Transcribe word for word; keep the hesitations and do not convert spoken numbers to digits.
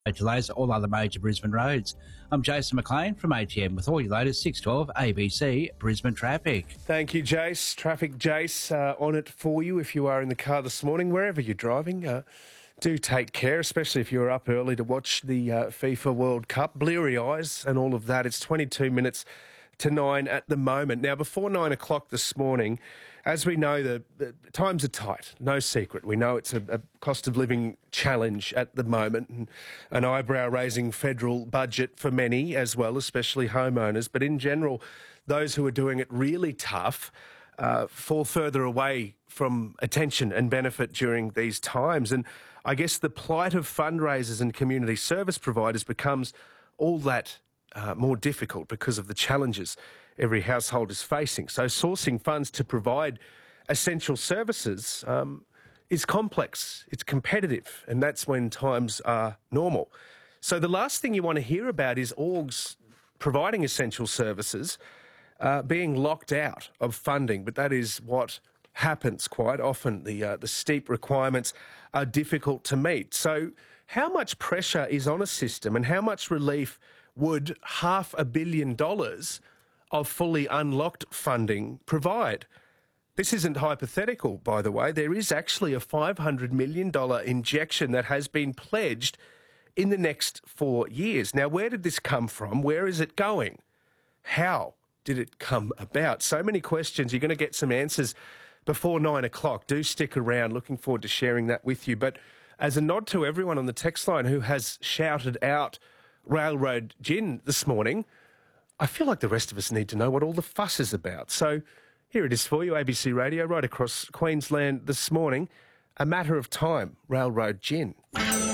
Delays at all other major Brisbane roads. I'm Jason McLean from A T M with all your latest six twelve A B C Brisbane traffic. Thank you, Jace. Traffic Jace uh, on it for you if you are in the car this morning, wherever you're driving. Uh, do take care, especially if you're up early to watch the uh, FIFA World Cup. Bleary eyes and all of that. It's twenty-two minutes to nine at the moment. Now, before nine o'clock this morning, as we know, the, the times are tight, no secret. We know it's a, a cost of living challenge at the moment, and an eyebrow-raising federal budget for many as well, especially homeowners. But in general, those who are doing it really tough uh, fall further away from attention and benefit during these times. And I guess the plight of fundraisers and community service providers becomes all that uh, more difficult because of the challenges every household is facing. So sourcing funds to provide essential services um, is complex, it's competitive, and that's when times are normal. So the last thing you want to hear about is orgs providing essential services uh, being locked out of funding, but that is what happens quite often. The, uh, the steep requirements are difficult to meet. So how much pressure is on a system, and how much relief would half a billion dollars of fully unlocked funding provide? This isn't hypothetical, by the way. There is actually a five hundred million dollars injection that has been pledged in the next four years. Now, where did this come from? Where is it going? How did it come about? So many questions. You're going to get some answers before nine o'clock. Do stick around. Looking forward to sharing that with you. But as a nod to everyone on the text line who has shouted out Railroad Gin this morning, I feel like the rest of us need to know what all the fuss is about. So here it is for you, A B C Radio, right across Queensland this morning. A matter of time, Railroad Gin.